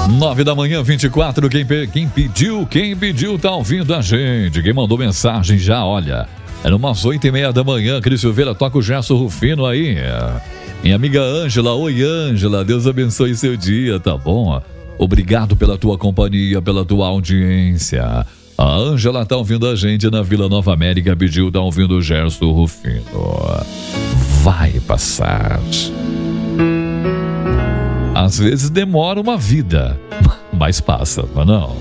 9 da manhã, 24. Quem pediu tá ouvindo a gente. Quem mandou mensagem já, olha. É umas 8h30 da manhã. Cris Silveira, toca o Gerson Rufino aí. Minha amiga Ângela. Oi, Ângela. Deus abençoe seu dia, tá bom? Obrigado pela tua companhia, pela tua audiência. A Ângela tá ouvindo a gente na Vila Nova América. Pediu, tá ouvindo o Gerson Rufino. Vai passar. Às vezes demora uma vida, mas passa, não?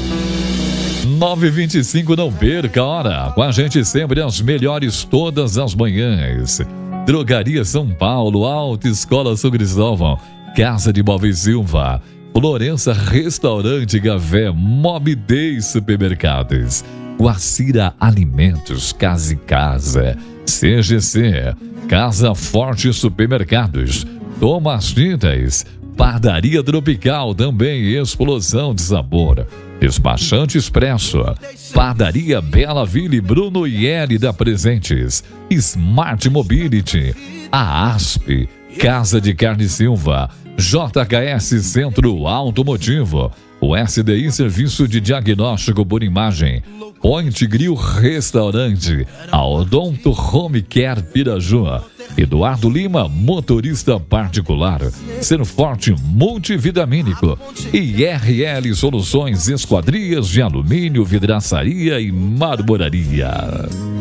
9h25, não perca a hora. Com a gente sempre as melhores todas as manhãs. Drogaria São Paulo, Autoescola São Cristóvão, Casa de Móveis Silva, Florença Restaurante Café, Mob Day Supermercados, Guacira Alimentos, Casa e Casa, CGC, Casa Forte Supermercados, Thomas Tintas, Padaria Tropical, também Explosão de Sabor, Despachante Expresso, Padaria Bela Ville, Bruno e L da Presentes, Smart Mobility, a ASP, Casa de Carne Silva, JKS Centro Automotivo, o SDI Serviço de Diagnóstico por Imagem, Point Grill Restaurante, a Odonto Home Care Piraju, Eduardo Lima, motorista particular, Ser Forte Multivitamínico e RL Soluções Esquadrias de Alumínio, Vidraçaria e Marmoraria.